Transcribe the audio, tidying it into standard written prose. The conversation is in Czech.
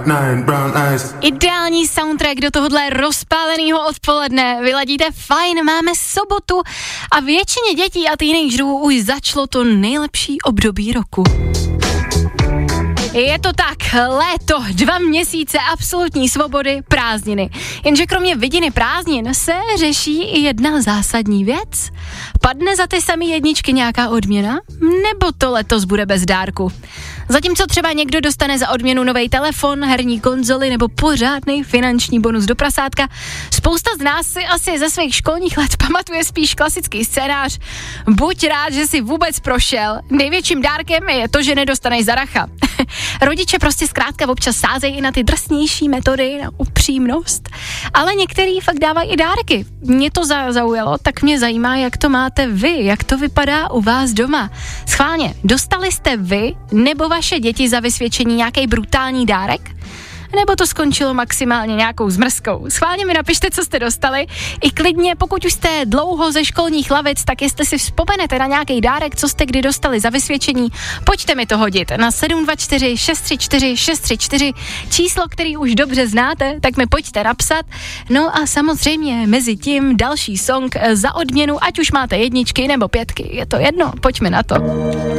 Ideální soundtrack do tohohle rozpáleného odpoledne. Vyladíte fajn, máme sobotu a většině dětí a teenagerů už začalo to nejlepší období roku. Je to tak, léto, 2 měsíce absolutní svobody, prázdniny. Jenže kromě vidiny prázdnin se řeší i jedna zásadní věc. Padne za ty samé jedničky nějaká odměna? Nebo to letos bude bez dárku? Zatímco třeba někdo dostane za odměnu nový telefon, herní konzoli nebo pořádný finanční bonus do prasátka, spousta z nás si asi ze svých školních let pamatuje spíš klasický scénář. Buď rád, že jsi vůbec prošel. Největším dárkem je to, že nedostaneš zaracha. Rodiče prostě zkrátka občas sázejí i na ty drsnější metody, na upřímnost, ale některý fakt dávají i dárky. Mě to zaujalo, tak mě zajímá, jak to máte vy, jak to vypadá u vás doma. Schválně, dostali jste vy nebo vaše děti za vysvědčení nějaký brutální dárek? Nebo to skončilo maximálně nějakou zmrzkou? Schválně mi napište, co jste dostali. I klidně, pokud už jste dlouho ze školních lavic, tak jestli si vzpomenete na nějaký dárek, co jste kdy dostali za vysvědčení, pojďte mi to hodit na 724 634 634, číslo, který už dobře znáte, tak mi pojďte napsat. No a samozřejmě mezi tím další song za odměnu, ať už máte jedničky nebo 5, je to jedno, pojďme na to.